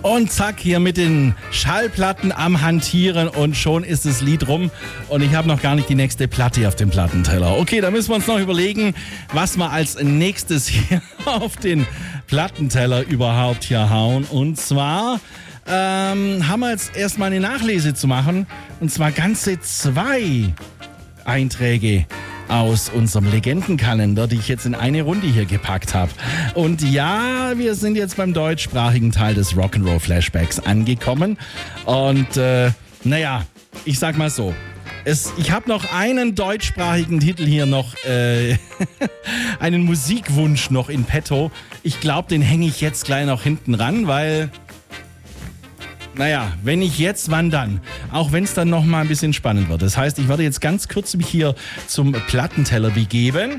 Und zack, hier mit den Schallplatten am Hantieren und schon ist das Lied rum und ich habe noch gar nicht die nächste Platte auf dem Plattenteller. Okay, da müssen wir uns noch überlegen, was wir als nächstes hier auf den Plattenteller überhaupt hier hauen. Und zwar haben wir jetzt erstmal eine Nachlese zu machen und zwar ganze 2 Einträge aus unserem Legendenkalender, die ich jetzt in eine Runde hier gepackt habe. Und ja, wir sind jetzt beim deutschsprachigen Teil des Rock'n'Roll Flashbacks angekommen. Und naja, ich sag mal so, ich habe noch einen deutschsprachigen Titel hier noch, einen Musikwunsch noch in petto. Ich glaube, den hänge ich jetzt gleich noch hinten ran, weil... Naja, wenn nicht jetzt, wann dann? Auch wenn es dann noch mal ein bisschen spannend wird. Das heißt, ich werde jetzt ganz kurz mich hier zum Plattenteller begeben.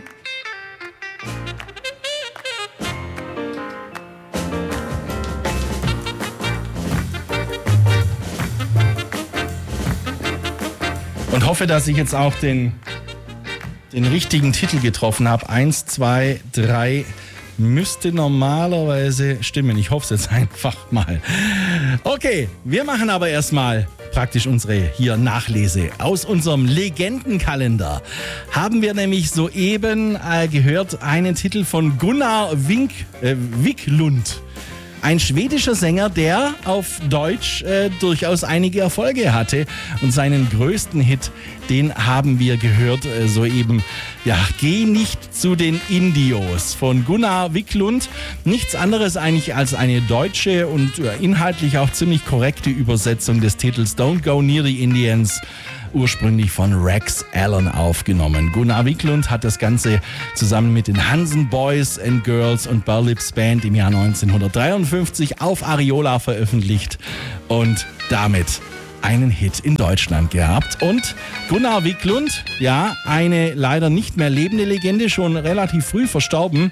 Und hoffe, dass ich jetzt auch den richtigen Titel getroffen habe. 1, 2, 3... Müsste normalerweise stimmen. Ich hoffe es jetzt einfach mal. Okay, wir machen aber erstmal praktisch unsere hier Nachlese. Aus unserem Legendenkalender haben wir nämlich soeben gehört einen Titel von Gunnar Wiklund. Ein schwedischer Sänger, der auf Deutsch durchaus einige Erfolge hatte. Und seinen größten Hit, den haben wir gehört soeben. Ja, Geh nicht zu den Indios von Gunnar Wiklund. Nichts anderes eigentlich als eine deutsche und inhaltlich auch ziemlich korrekte Übersetzung des Titels Don't Go Near the Indians. Ursprünglich von Rex Allen aufgenommen. Gunnar Wiklund hat das Ganze zusammen mit den Hansen Boys and Girls und Berlips Band im Jahr 1953 auf Ariola veröffentlicht und damit einen Hit in Deutschland gehabt. Und Gunnar Wiklund, ja, eine leider nicht mehr lebende Legende, schon relativ früh verstorben,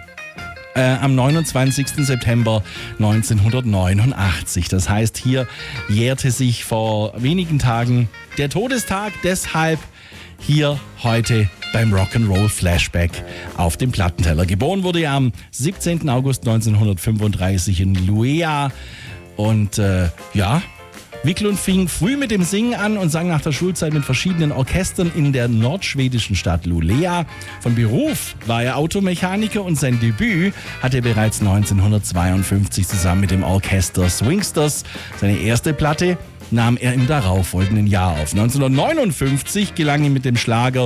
am 29. September 1989. Das heißt, hier jährte sich vor wenigen Tagen der Todestag, deshalb hier heute beim Rock'n'Roll Flashback auf dem Plattenteller. Geboren wurde er am 17. August 1935 in Luea und Wiklund fing früh mit dem Singen an und sang nach der Schulzeit mit verschiedenen Orchestern in der nordschwedischen Stadt Luleå. Von Beruf war er Automechaniker und sein Debüt hatte er bereits 1952 zusammen mit dem Orchester Swingsters. Seine erste Platte nahm er im darauffolgenden Jahr auf. 1959 gelang ihm mit dem Schlager...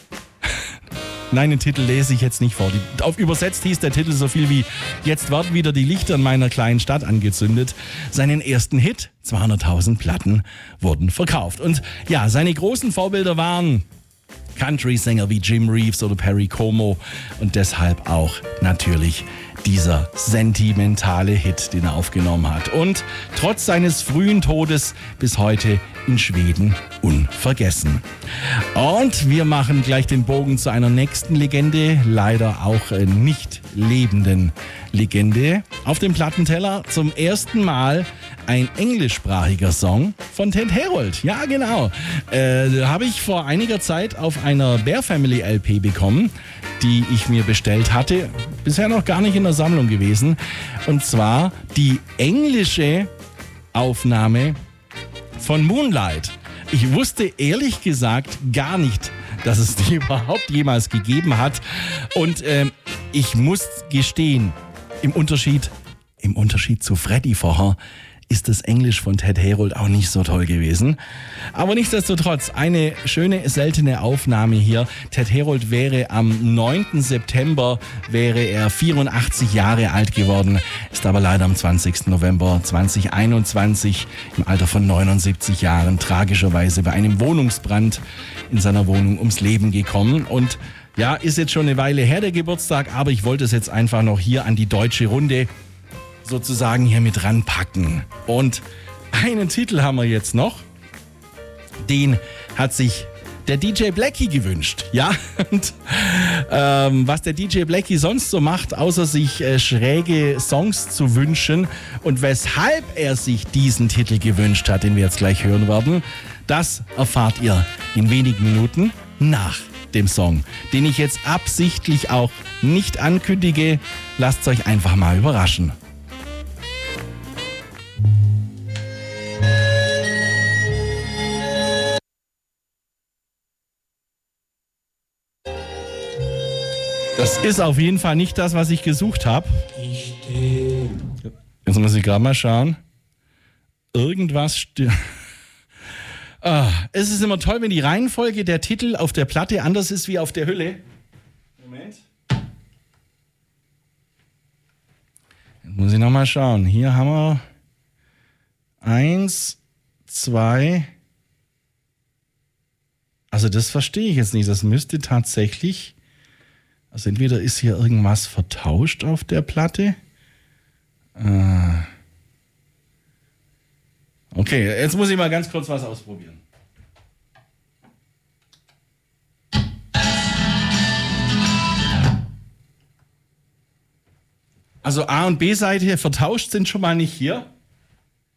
Nein, den Titel lese ich jetzt nicht vor. Übersetzt hieß der Titel so viel wie Jetzt werden wieder die Lichter in meiner kleinen Stadt angezündet. Seinen ersten Hit, 200.000 Platten, wurden verkauft. Und ja, seine großen Vorbilder waren Country-Sänger wie Jim Reeves oder Perry Como und deshalb auch natürlich dieser sentimentale Hit, den er aufgenommen hat. Und trotz seines frühen Todes bis heute in Schweden unvergessen. Und wir machen gleich den Bogen zu einer nächsten Legende, leider auch nicht lebenden Legende. Auf dem Plattenteller zum ersten Mal ein englischsprachiger Song von Ted Herold. Ja, genau. Habe ich vor einiger Zeit auf einer Bear Family LP bekommen, die ich mir bestellt hatte. Bisher noch gar nicht in der Sammlung gewesen. Und zwar die englische Aufnahme von Moonlight. Ich wusste ehrlich gesagt gar nicht, dass es die überhaupt jemals gegeben hat. Und ich muss gestehen, im Unterschied zu Freddy vorher ist das Englisch von Ted Herold auch nicht so toll gewesen. Aber nichtsdestotrotz, eine schöne, seltene Aufnahme hier. Ted Herold wäre am 9. September 84 Jahre alt geworden, ist aber leider am 20. November 2021 im Alter von 79 Jahren tragischerweise bei einem Wohnungsbrand in seiner Wohnung ums Leben gekommen. Und ja, ist jetzt schon eine Weile her, der Geburtstag, aber ich wollte es jetzt einfach noch hier an die deutsche Runde sozusagen hier mit ranpacken. Und einen Titel haben wir jetzt noch. Den hat sich der DJ Blackie gewünscht. Ja, und was der DJ Blackie sonst so macht, außer sich schräge Songs zu wünschen und weshalb er sich diesen Titel gewünscht hat, den wir jetzt gleich hören werden, das erfahrt ihr in wenigen Minuten nach dem Song, den ich jetzt absichtlich auch nicht ankündige. Lasst euch einfach mal überraschen. Das ist auf jeden Fall nicht das, was ich gesucht habe. Jetzt muss ich gerade mal schauen. Irgendwas stimmt. Es ist immer toll, wenn die Reihenfolge der Titel auf der Platte anders ist wie auf der Hülle. Moment. Jetzt muss ich nochmal schauen. Hier haben wir 1, 2. Also das verstehe ich jetzt nicht. Das müsste tatsächlich... Also entweder ist hier irgendwas vertauscht auf der Platte. Okay, jetzt muss ich mal ganz kurz was ausprobieren. Also A- und B-Seite vertauscht sind schon mal nicht hier.